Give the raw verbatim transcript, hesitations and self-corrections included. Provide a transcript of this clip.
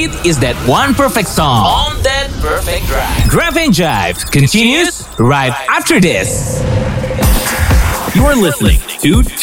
it is that one perfect song on that perfect drive. Drive and Jive continues right after this. You are listening to